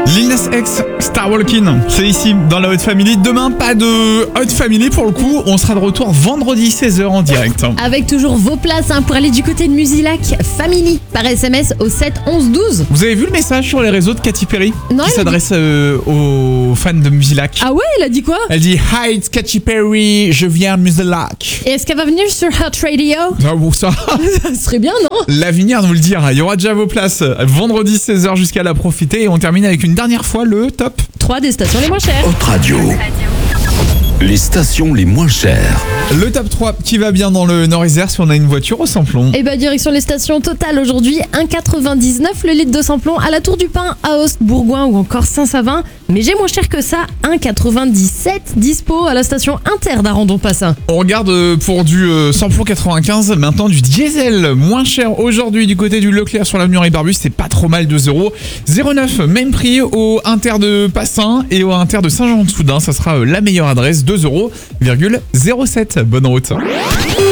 Lil Nas X, Star Walking, c'est ici dans la Hot Family. Demain, pas de Hot Family pour le coup. On sera de retour vendredi 16h en direct. Avec toujours vos places pour aller du côté de Musilac Family par SMS au 7 11 12. Vous avez vu le message sur les réseaux de Katy Perry Non, qui elle a s'adresse aux fans de Musilac. Ah ouais, elle a dit quoi? Elle dit « Hi, it's Katy Perry, je viens de Musilac. Et est-ce qu'elle va venir sur Hot Radio? » Ah bon, ça, Ça serait bien, non? l'avenir nous le dira. Il y aura déjà vos places vendredi 16h jusqu'à la profiter. Et on termine avec une dernière fois le top 3 des stations les moins chères. Hot Radio. Les stations les moins chères. Le top 3 qui va bien dans le Nord-Isère si on a une voiture au samplon. Et direction les stations Total aujourd'hui, 1,99 le litre de samplon à la Tour du Pin, à Aoste, Bourgoin ou encore Saint-Savin. Mais j'ai moins cher que ça, 1,97 dispo à la station Inter d'Arandon-Passin. On regarde pour du samplon 95, maintenant du diesel moins cher aujourd'hui du côté du Leclerc sur l'avenue Henri Barbus, c'est pas trop mal, 2€. 0,9 même prix au Inter de Passin et au Inter de Saint-Jean-de-Soudain, ça sera la meilleure adresse, 2,07€. Bonne route.